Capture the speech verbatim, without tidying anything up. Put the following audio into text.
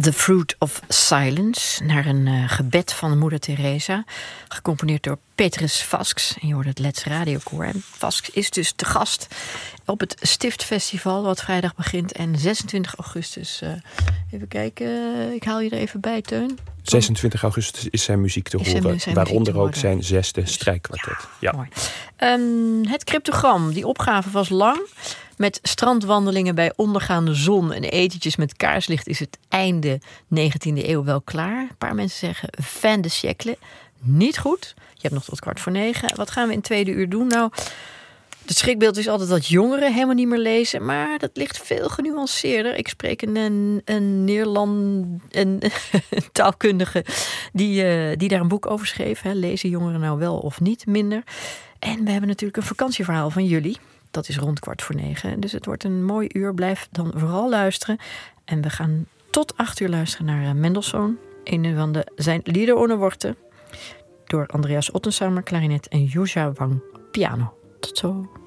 The Fruit of Silence, naar een uh, gebed van moeder Teresa, gecomponeerd door Petrus Vasks. En je hoort het Let's Radiokoor. En Vasks is dus te gast op het Stiftfestival, wat vrijdag begint. En zesentwintig augustus, uh, even kijken, uh, ik haal je er even bij, Teun. zesentwintig augustus is zijn muziek te is horen, zijn, zijn waaronder muziek ook zijn zesde strijkkwartet. Ja, ja. Mooi. Um, het cryptogram, die opgave was lang. Met strandwandelingen bij ondergaande zon en etentjes met kaarslicht is het einde negentiende eeuw wel klaar. Een paar mensen zeggen fin de siècle. Niet goed. Je hebt nog tot kwart voor negen. Wat gaan we in het tweede uur doen? Nou, het schrikbeeld is altijd dat jongeren helemaal niet meer lezen. Maar dat ligt veel genuanceerder. Ik spreek een, een, een Nederland, een, een taalkundige die, uh, die daar een boek over schreef. Hè. Lezen jongeren nou wel of niet minder? En we hebben natuurlijk een vakantieverhaal van jullie. Dat is rond kwart voor negen. Dus het wordt een mooi uur. Blijf dan vooral luisteren. En we gaan tot acht uur luisteren naar Mendelssohn. Een van de zijn Lieder ohne Worte. Door Andreas Ottensamer, klarinet en Juzha Wang, piano. Tot zo.